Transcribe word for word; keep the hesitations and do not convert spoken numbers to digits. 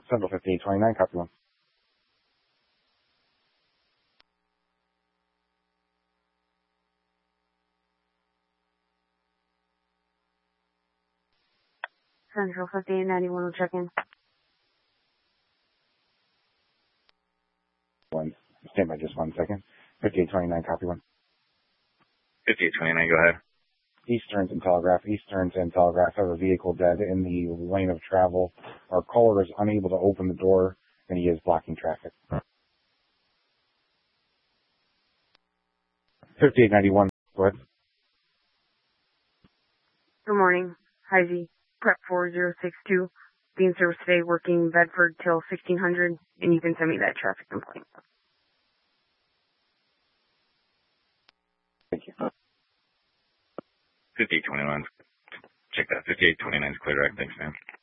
Central fifty-eight twenty-nine, copy one. Central fifty-eight ninety-one will check in. One. Stand by just one second. fifty-eight twenty-nine, copy one. fifty-eight twenty-nine, go ahead. Easterns and Telegraph. Easterns and Telegraph have a vehicle dead in the lane of travel. Our caller is unable to open the door, and he is blocking traffic. fifty-eight ninety-one, go ahead. Good morning. Hi Z. Prep four zero six two. Be in service today working Bedford till sixteen hundred, and you can send me that traffic complaint. Thank you. fifty-eight twenty-nine. Check that. fifty-eight twenty-nine is clear, right? Thanks, man.